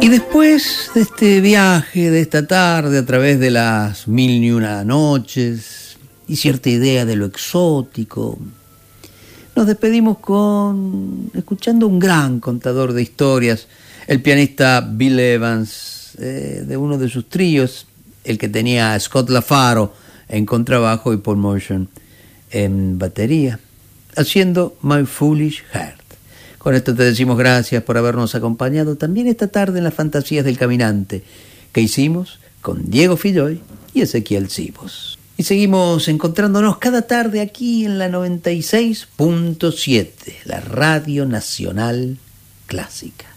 Y después de este viaje, de esta tarde, a través de las 1001 noches y cierta idea de lo exótico, nos despedimos escuchando un gran contador de historias, el pianista Bill Evans, de uno de sus tríos, el que tenía a Scott LaFaro en contrabajo y Paul Motion en batería, haciendo My Foolish Heart. Con esto te decimos gracias por habernos acompañado también esta tarde en las Fantasías del Caminante, que hicimos con Diego Filloy y Ezequiel Sibos. Y seguimos encontrándonos cada tarde aquí en la 96.7, la Radio Nacional Clásica.